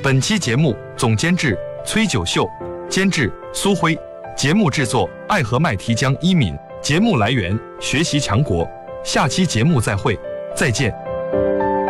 本期节目总监制崔九秀，监制苏辉，节目制作爱和麦提江一敏，节目来源学习强国。下期节目再会，再见。